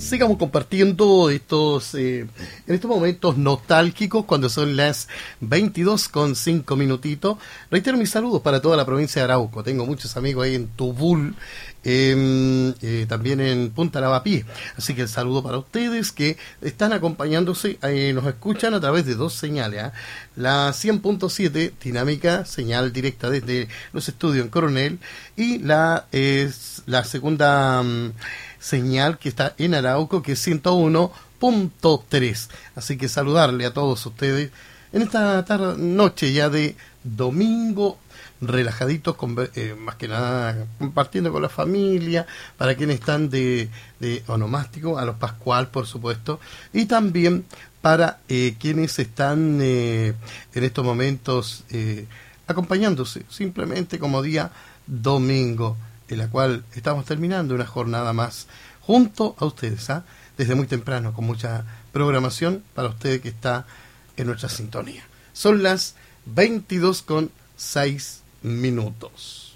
sigamos compartiendo en estos momentos nostálgicos cuando son las 22:05 minutitos. Reitero mis saludos para toda la provincia de Arauco. Tengo muchos amigos ahí en Tubul, también en Punta Lavapié. Así que el saludo para ustedes que están acompañándose, nos escuchan a través de dos señales, ¿eh? La 100.7 dinámica, señal directa desde los estudios en Coronel, y la segunda señal que está en Arauco, que es 101.3. Así que saludarle a todos ustedes en esta noche ya de domingo, relajaditos, más que nada compartiendo con la familia, para quienes están de onomástico, a los Pascual, por supuesto, y también para quienes están en estos momentos acompañándose simplemente como día domingo, en la cual estamos terminando una jornada más junto a ustedes, desde muy temprano, con mucha programación para usted que está en nuestra sintonía. Son las 22:06 minutos.